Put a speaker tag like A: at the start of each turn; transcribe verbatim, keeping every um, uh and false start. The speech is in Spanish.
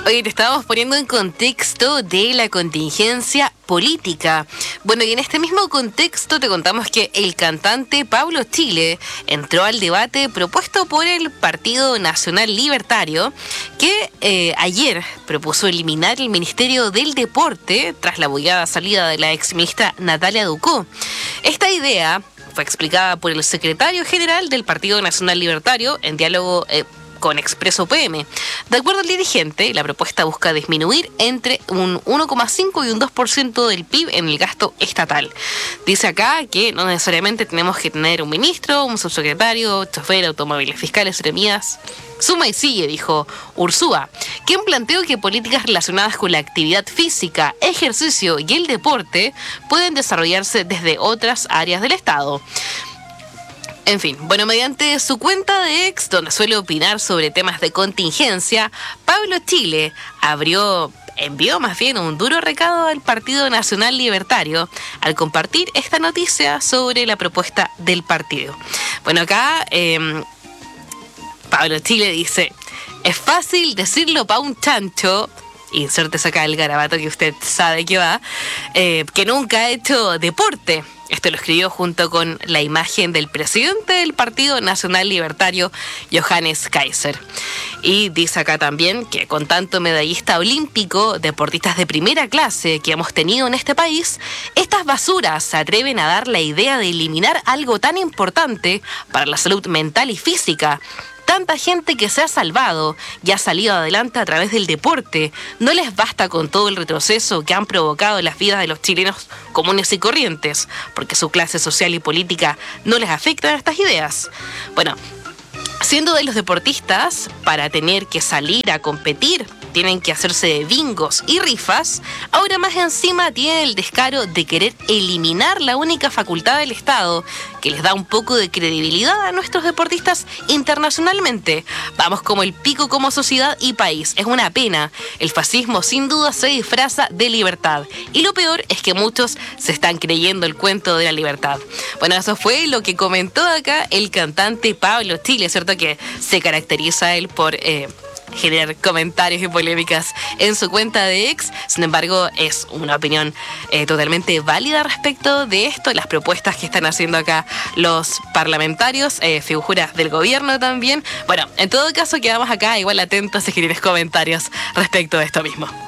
A: Oye, te estábamos poniendo en contexto de la contingencia política. Bueno, y en este mismo contexto te contamos que el cantante Pablo Chile entró al debate propuesto por el Partido Nacional Libertario, que eh, ayer propuso eliminar el Ministerio del Deporte tras la bullada salida de la exministra Natalia Ducó. Esta idea fue explicada por el secretario general del Partido Nacional Libertario en diálogo eh, con Expreso P M. De acuerdo al dirigente, la propuesta busca disminuir entre un uno coma cinco y un dos por ciento del P I B en el gasto estatal. Dice acá que no necesariamente tenemos que tener un ministro, un subsecretario, chofer, automóviles fiscales, seremías. Suma y sigue, dijo Ursúa, quien planteó que políticas relacionadas con la actividad física, ejercicio y el deporte pueden desarrollarse desde otras áreas del Estado. En fin, bueno, mediante su cuenta de X, donde suele opinar sobre temas de contingencia, Pablo Chile abrió, envió más bien un duro recado al Partido Nacional Libertario al compartir esta noticia sobre la propuesta del partido. Bueno, acá eh, Pablo Chile dice, es fácil decirlo pa' un chancho, inserte acá el garabato que usted sabe que va, eh, que nunca ha hecho deporte. Esto lo escribió junto con la imagen del presidente del Partido Nacional Libertario, Johannes Kaiser. Y dice acá también que con tanto medallista olímpico, deportistas de primera clase que hemos tenido en este país, estas basuras se atreven a dar la idea de eliminar algo tan importante para la salud mental y física. Tanta gente que se ha salvado y ha salido adelante a través del deporte, no les basta con todo el retroceso que han provocado en las vidas de los chilenos comunes y corrientes, porque su clase social y política no les afectan estas ideas. Bueno, siendo de los deportistas, para tener que salir a competir, tienen que hacerse de bingos y rifas, ahora más encima tienen el descaro de querer eliminar la única facultad del Estado que les da un poco de credibilidad a nuestros deportistas internacionalmente. Vamos como el pico como sociedad y país. Es una pena. El fascismo sin duda se disfraza de libertad. Y lo peor es que muchos se están creyendo el cuento de la libertad. Bueno, eso fue lo que comentó acá el cantante Pablo Chile, ¿cierto? Que se caracteriza él por Eh, generar comentarios y polémicas en su cuenta de X. Sin embargo, es una opinión eh, totalmente válida respecto de esto, las propuestas que están haciendo acá los parlamentarios, eh, figuras del gobierno también. Bueno, en todo caso quedamos acá igual atentos si tienes comentarios respecto de esto mismo.